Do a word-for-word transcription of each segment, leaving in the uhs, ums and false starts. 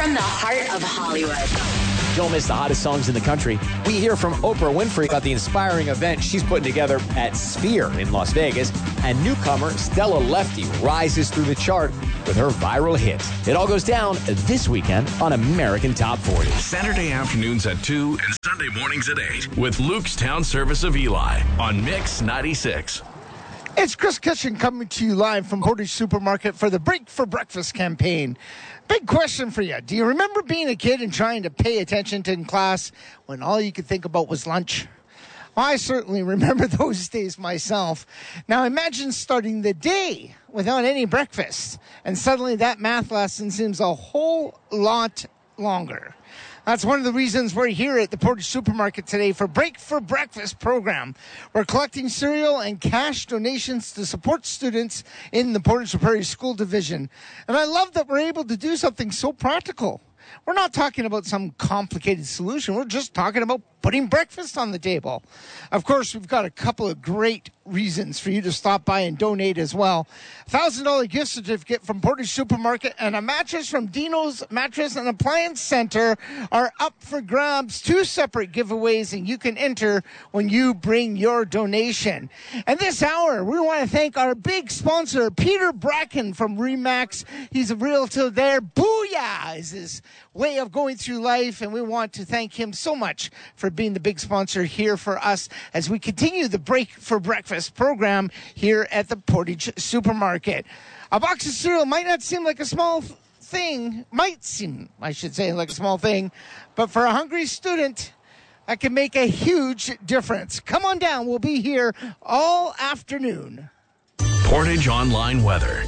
from the heart of Hollywood. Don't miss the hottest songs in the country. We hear from Oprah Winfrey about the inspiring event she's putting together at Sphere in Las Vegas. And newcomer Stella Lefty rises through the chart with her viral hit. It all goes down this weekend on American Top forty. Saturday afternoons at two and Sunday mornings at eight with Luke's Town Service of Eli on Mix ninety-six. It's Chris Kitchen coming to you live from Portage Supermarket for the Break for Breakfast campaign. Big question for you. Do you remember being a kid and trying to pay attention to in class when all you could think about was lunch? Well, I certainly remember those days myself. Now imagine starting the day without any breakfast, and suddenly that math lesson seems a whole lot longer. That's one of the reasons we're here at the Portage Supermarket today for Break for Breakfast program. We're collecting cereal and cash donations to support students in the Portage Prairie School Division. And I love that we're able to do something so practical. We're not talking about some complicated solution. We're just talking about putting breakfast on the table. Of course, we've got a couple of great reasons for you to stop by and donate as well. one thousand dollars gift certificate from Portage Supermarket and a mattress from Dino's Mattress and Appliance Center are up for grabs. Two separate giveaways, and you can enter when you bring your donation. And this hour, we want to thank our big sponsor, Peter Bracken from Remax. He's a realtor there. Booyah is his way of going through life, and we want to thank him so much for being the big sponsor here for us as we continue the Break for Breakfast program here at the Portage Supermarket. A box of cereal might not seem like a small thing, might seem, I should say, like a small thing, but for a hungry student, that can make a huge difference. Come on down. We'll be here all afternoon. Portage Online Weather.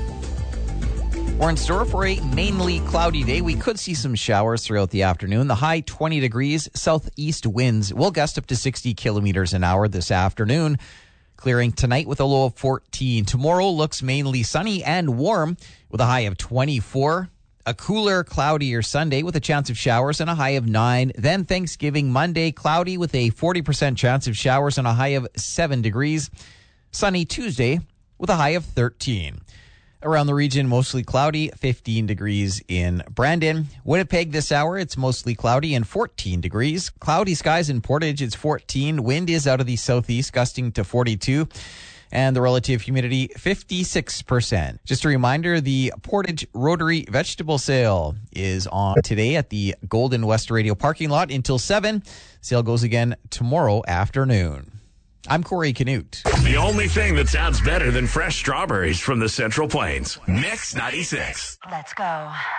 We're in store for a mainly cloudy day. We could see some showers throughout the afternoon. The high twenty degrees, southeast winds will gust up to sixty kilometers an hour this afternoon. Clearing tonight with a low of fourteen. Tomorrow looks mainly sunny and warm with a high of twenty-four. A cooler, cloudier Sunday with a chance of showers and a high of nine. Then Thanksgiving Monday, cloudy with a forty percent chance of showers and a high of seven degrees. Sunny Tuesday with a high of thirteen. Around the region, mostly cloudy, fifteen degrees in Brandon. Winnipeg this hour, it's mostly cloudy and fourteen degrees. Cloudy skies in Portage, it's fourteen. Wind is out of the southeast, gusting to forty-two. And the relative humidity, fifty-six percent. Just a reminder, the Portage Rotary Vegetable Sale is on today at the Golden West Radio parking lot until seven. Sale goes again tomorrow afternoon. I'm Corey Canute. The only thing that sounds better than fresh strawberries from the Central Plains. Mix ninety-six. Let's go.